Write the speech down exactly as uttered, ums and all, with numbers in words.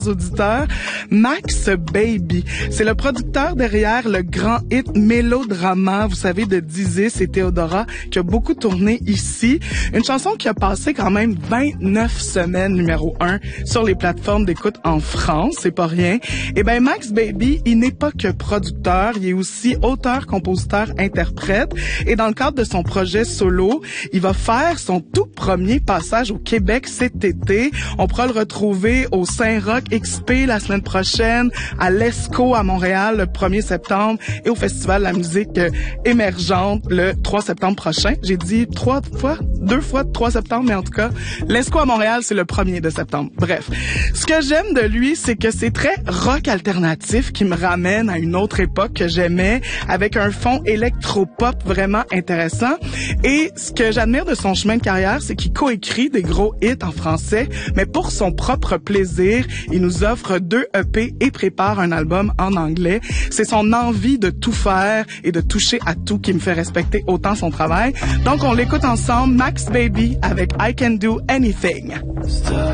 auditeurs, Max Baby. C'est le producteur derrière le grand hit Mélodrama, vous savez, de Dizis et Théodora, qui a beaucoup tourné ici. Une chanson qui a passé quand même vingt-neuf semaines numéro un sur les plateformes d'écoute en France, c'est pas rien. Et ben Max Baby, il n'est pas que producteur, il est aussi auteur, compositeur, interprète. Et dans le cadre de son projet solo, il va faire son tout premier passage au Québec cet été. On pourra le retrouver au Saint-Roch X P la semaine prochaine, à l'Esco à Montréal le premier septembre et au Festival de la musique euh, émergente le trois septembre prochain. J'ai dit trois fois, deux fois trois septembre, mais en tout cas, l'Esco à Montréal, c'est le premier de septembre. Bref, ce que j'aime de lui, c'est que c'est très rock alternatif qui me ramène à une autre époque que j'aimais, avec un fond électropop vraiment intéressant. Et ce que j'admire de son chemin de carrière, c'est qu'il coécrit des gros hits en français, mais pour son propre plaisir, il nous offre deux E P et prépare un album en anglais. C'est son envie de tout faire et de toucher à tout qui me fait respecter autant son travail. Donc, on l'écoute ensemble, Max Baby avec I Can Do Anything.